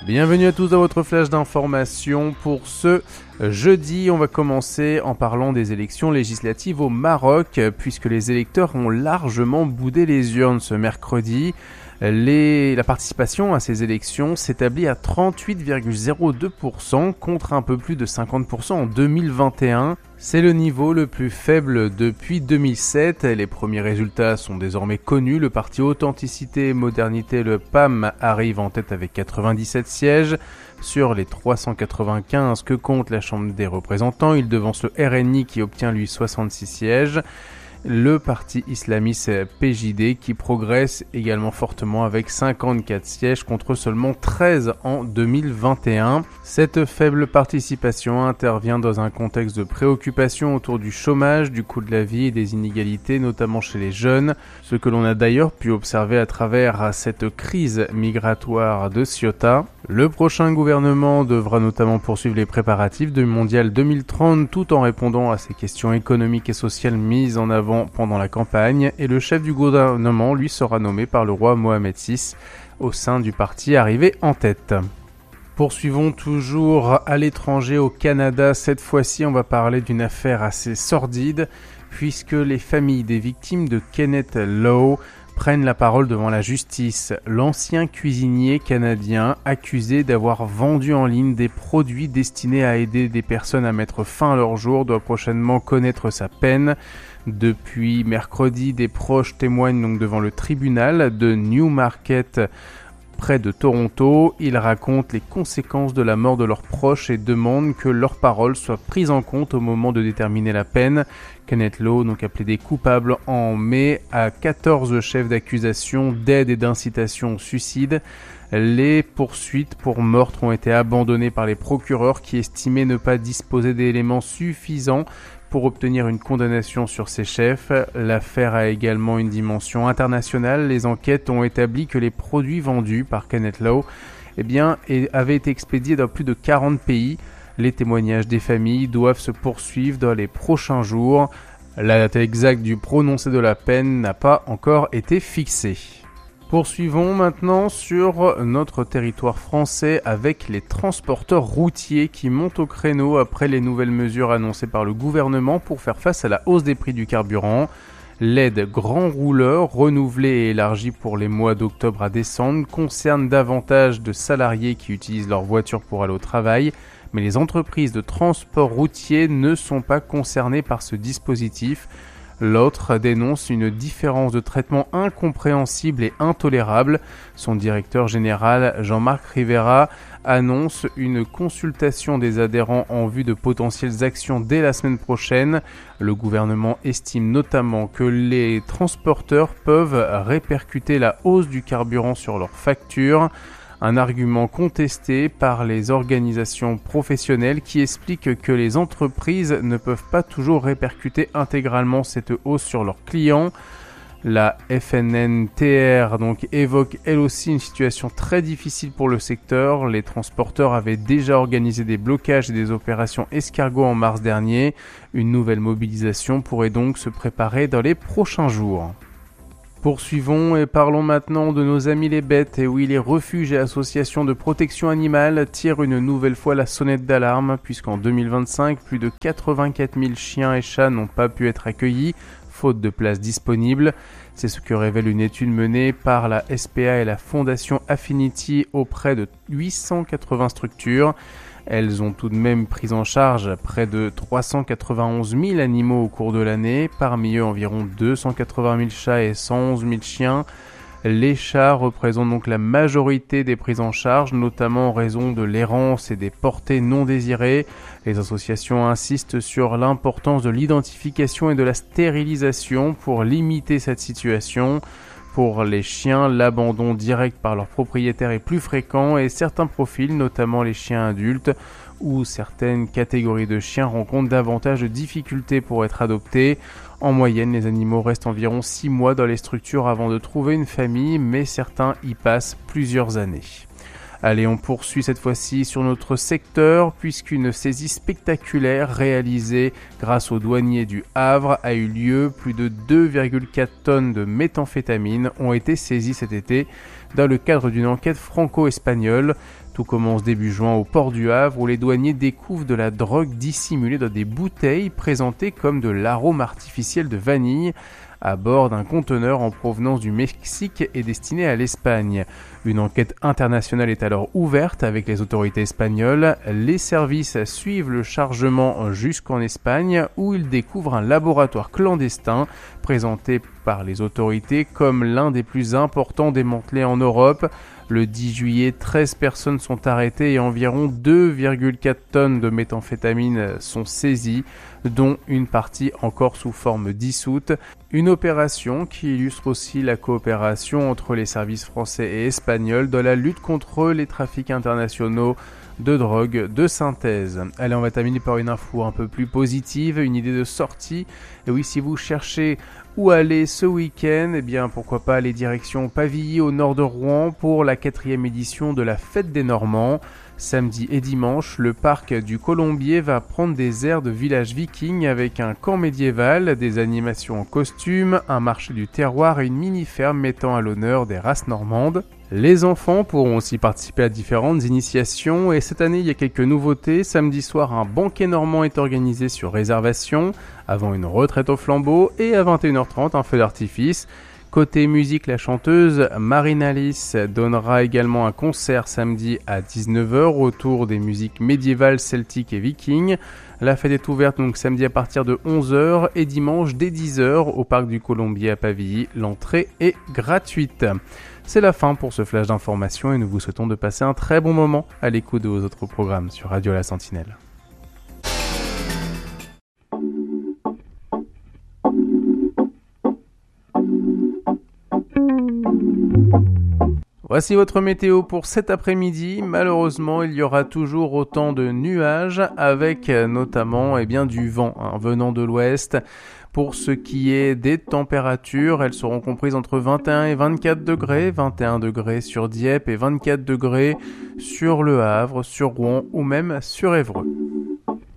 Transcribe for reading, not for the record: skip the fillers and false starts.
Bienvenue à tous dans votre flash d'information. Pour ce jeudi, on va commencer en parlant des élections législatives au Maroc, puisque les électeurs ont largement boudé les urnes ce mercredi. La participation à ces élections s'établit à 38,02% contre un peu plus de 50% en 2021. C'est le niveau le plus faible depuis 2007. Les premiers résultats sont désormais connus. Le parti Authenticité et Modernité, le PAM, arrive en tête avec 97 sièges. Sur les 395 que compte la Chambre des représentants, il devance le RNI qui obtient lui 66 sièges. Le parti islamiste PJD qui progresse également fortement avec 54 sièges contre seulement 13 en 2021. Cette faible participation intervient dans un contexte de préoccupation autour du chômage, du coût de la vie et des inégalités, notamment chez les jeunes, ce que l'on a d'ailleurs pu observer à travers cette crise migratoire de Ceuta. Le prochain gouvernement devra notamment poursuivre les préparatifs du Mondial 2030 tout en répondant à ces questions économiques et sociales mises en avant pendant la campagne, et le chef du gouvernement lui sera nommé par le roi Mohamed VI au sein du parti arrivé en tête. Poursuivons toujours à l'étranger au Canada. Cette fois-ci, on va parler d'une affaire assez sordide puisque les familles des victimes de Kenneth Lowe prennent la parole devant la justice. L'ancien cuisinier canadien accusé d'avoir vendu en ligne des produits destinés à aider des personnes à mettre fin à leur jour doit prochainement connaître sa peine. Depuis mercredi, des proches témoignent donc devant le tribunal de Newmarket près de Toronto. Ils racontent les conséquences de la mort de leurs proches et demandent que leurs paroles soient prises en compte au moment de déterminer la peine. Kenneth Lowe donc a plaidé coupable en mai à 14 chefs d'accusation d'aide et d'incitation au suicide. Les poursuites pour meurtre ont été abandonnées par les procureurs qui estimaient ne pas disposer d'éléments suffisants pour obtenir une condamnation sur ces chefs. L'affaire a également une dimension internationale. Les enquêtes ont établi que les produits vendus par Kenneth Lowe avaient été expédiés dans plus de 40 pays. Les témoignages des familles doivent se poursuivre dans les prochains jours. La date exacte du prononcé de la peine n'a pas encore été fixée. Poursuivons maintenant sur notre territoire français avec les transporteurs routiers qui montent au créneau après les nouvelles mesures annoncées par le gouvernement pour faire face à la hausse des prix du carburant. L'aide grand rouleur, renouvelée et élargie pour les mois d'octobre à décembre, concerne davantage de salariés qui utilisent leur voiture pour aller au travail, mais les entreprises de transport routier ne sont pas concernées par ce dispositif. L'autre dénonce une différence de traitement incompréhensible et intolérable. Son directeur général, Jean-Marc Rivera, annonce une consultation des adhérents en vue de potentielles actions dès la semaine prochaine. Le gouvernement estime notamment que les transporteurs peuvent répercuter la hausse du carburant sur leurs factures. Un argument contesté par les organisations professionnelles qui expliquent que les entreprises ne peuvent pas toujours répercuter intégralement cette hausse sur leurs clients. La FNNTR évoque elle aussi une situation très difficile pour le secteur. Les transporteurs avaient déjà organisé des blocages et des opérations escargots en mars dernier. Une nouvelle mobilisation pourrait donc se préparer dans les prochains jours. Poursuivons et parlons maintenant de nos amis les bêtes. Et oui, les refuges et associations de protection animale tirent une nouvelle fois la sonnette d'alarme puisqu'en 2025, plus de 84 000 chiens et chats n'ont pas pu être accueillis, faute de places disponibles. C'est ce que révèle une étude menée par la SPA et la Fondation Affinity auprès de 880 structures. Elles ont tout de même pris en charge près de 391 000 animaux au cours de l'année, parmi eux environ 280 000 chats et 111 000 chiens. Les chats représentent donc la majorité des prises en charge, notamment en raison de l'errance et des portées non désirées. Les associations insistent sur l'importance de l'identification et de la stérilisation pour limiter cette situation. Pour les chiens, l'abandon direct par leur propriétaire est plus fréquent et certains profils, notamment les chiens adultes ou certaines catégories de chiens rencontrent davantage de difficultés pour être adoptés. En moyenne, les animaux restent environ 6 mois dans les structures avant de trouver une famille, mais certains y passent plusieurs années. Allez, on poursuit cette fois-ci sur notre secteur puisqu'une saisie spectaculaire réalisée grâce aux douaniers du Havre a eu lieu. Plus de 2,4 tonnes de méthamphétamine ont été saisies cet été dans le cadre d'une enquête franco-espagnole. Tout commence début juin au port du Havre où les douaniers découvrent de la drogue dissimulée dans des bouteilles présentées comme de l'arôme artificiel de vanille à bord d'un conteneur en provenance du Mexique et destiné à l'Espagne. Une enquête internationale est alors ouverte avec les autorités espagnoles. Les services suivent le chargement jusqu'en Espagne où ils découvrent un laboratoire clandestin présenté par les autorités comme l'un des plus importants démantelés en Europe. Le 10 juillet, 13 personnes sont arrêtées et environ 2,4 tonnes de méthamphétamine sont saisies, dont une partie encore sous forme dissoute. Une opération qui illustre aussi la coopération entre les services français et espagnols dans la lutte contre les trafics internationaux de drogue de synthèse. Allez, on va terminer par une info un peu plus positive, une idée de sortie. Et oui, si vous cherchez où aller ce week-end, eh bien pourquoi pas aller direction Pavilly au nord de Rouen pour la 4e édition de la Fête des Normands. Samedi et dimanche, le parc du Colombier va prendre des airs de village viking avec un camp médiéval, des animations en costume, un marché du terroir et une mini-ferme mettant à l'honneur des races normandes. Les enfants pourront aussi participer à différentes initiations et cette année il y a quelques nouveautés. Samedi soir, un banquet normand est organisé sur réservation, avant une retraite au flambeau et à 21h30 un feu d'artifice. Côté musique, la chanteuse Marine Alice donnera également un concert samedi à 19h autour des musiques médiévales, celtiques et vikings. La fête est ouverte donc samedi à partir de 11h et dimanche dès 10h au parc du Colombier à Pavilly. L'entrée est gratuite. C'est la fin pour ce flash d'information et nous vous souhaitons de passer un très bon moment à l'écoute de vos autres programmes sur Radio La Sentinelle. Voici votre météo pour cet après-midi. Malheureusement, il y aura toujours autant de nuages avec notamment du vent venant de l'ouest. Pour ce qui est des températures, elles seront comprises entre 21 et 24 degrés, 21 degrés sur Dieppe et 24 degrés sur Le Havre, sur Rouen ou même sur Évreux.